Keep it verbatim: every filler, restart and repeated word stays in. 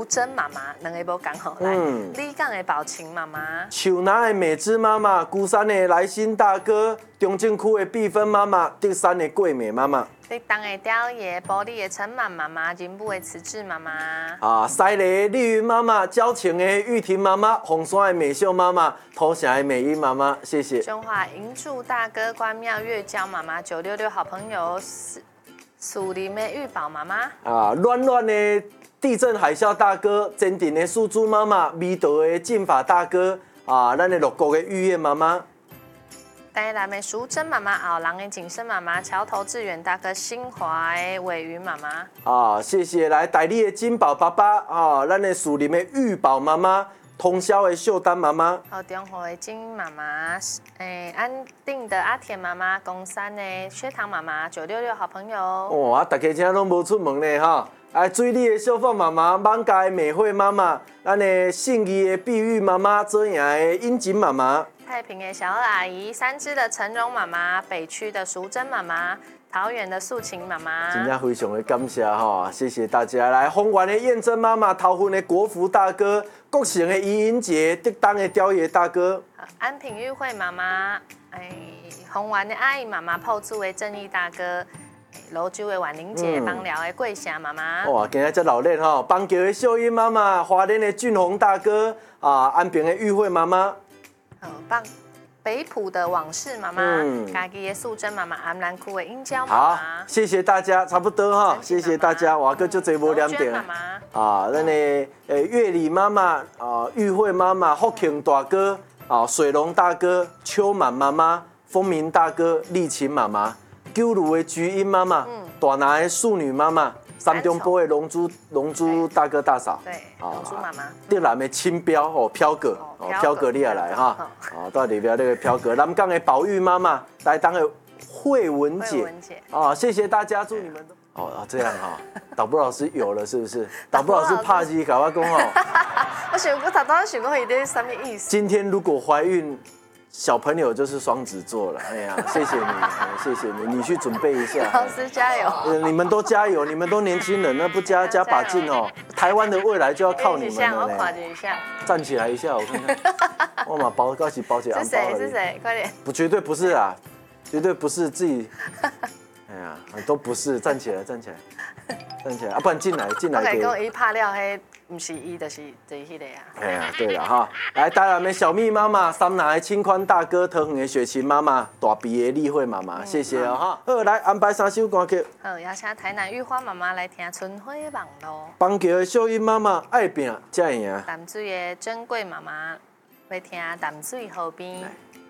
淑珍妈妈，两个无讲吼。来，李港的宝琴妈妈， 树南的美芝妈妈，鼓山的来新大哥，中正区的碧芬妈妈，德山的桂美妈妈。 你东的雕爷，玻璃的陈满妈妈，金部的慈志妈妈。 啊，西里的丽云妈妈，礁庆的玉婷妈妈，红山的美秀妈妈，头城的美英妈妈，谢谢。 中华银柱大哥，关庙月娇妈妈，九六六好朋友，树林的玉宝妈妈。 啊，乱乱的地震海啸大哥，坚定的素珠妈妈，味道的进法大哥，啊，咱的六国的玉燕妈妈。 台南的淑珍妈妈，后人的景生妈妈，桥头志远大哥，新华的伟云妈妈。 啊，谢谢来台里的金宝爸爸啊，咱的树林的玉宝妈妈，通宵的秀丹妈妈。 好，中和的金妈妈，诶、欸，安定的阿田妈妈，公山的薛糖妈妈，九六六好朋友。 哦，啊，大家今拢无出门呢哈。哎，水里的秀凤妈妈，艋舺的美惠妈妈，咱的信义的碧玉妈妈，遮阳的英锦妈妈。 太平的小二阿姨，三芝的陈荣妈妈，北区的淑珍妈妈，桃园的素琴妈妈， 真正非常的感谢哈，谢谢大家。来，丰原的燕珍妈妈，桃园的国福大哥，国城的怡英姐，德东的雕爷大哥， 安平玉慧妈妈，哎，丰原的阿姨妈妈，炮竹的正义大哥。罗州的婉玲姐，邦寮的桂霞妈妈。 哇，今日真老练哈！邦桥的秀英妈妈，花莲的俊宏大哥，啊，安平的玉慧妈妈。 好棒！北埔的往事妈妈，嘉义的素贞妈妈，安南区的英娇妈妈。 好，谢谢大家，差不多哈，谢谢大家。哇，哥就这波两点。啊，咱的呃月里妈妈，啊玉慧妈妈，福庆大哥，啊水龙大哥，秋满妈妈，风明大哥，丽琴妈妈。九如的菊英妈妈，嗯、大拿的淑女妈妈，三中波的龙珠龙珠大哥大嫂， 对，龙珠妈妈， 德南的青标哦，飘哥哦，飘哥你也来哈，哦，到底表那个飘哥，南港的宝玉妈妈，来当的慧文姐，啊，谢谢大家，祝你们都哦这样哈，导播老师有了是不是？导播老师怕鸡搞外公哦， 我想过他当时想过伊啲什么意思？ 今天如果怀孕。小朋友就是双子座了，哎呀，谢谢你，谢谢你，你去准备一下。 老师加油！ 你们都加油，你们都年轻人，那不加加把劲哦。台湾的未来就要靠你们了呢。站起来一下，我看看。我嘛包高起包起来。 是谁？是谁？快点！ 不，绝对不是啊，绝对不是自己。哎呀，都不是，站起来，站起来，站起来啊！不然进来，进来。 我跟我一拍了黑。不是伊，就是就是迄个啊。 哎呀，对了哈，来台南的小蜜妈妈，三南的清宽大哥，桃园的雪琴妈妈，大鼻的丽慧妈妈，嗯、谢谢哦哈。好，来安排三首歌曲。 好，邀请台南玉花妈妈来听《春花望路》。 邦桥的秀英妈妈，爱拼才会赢。 淡水的珍贵妈妈来听《淡水河边》。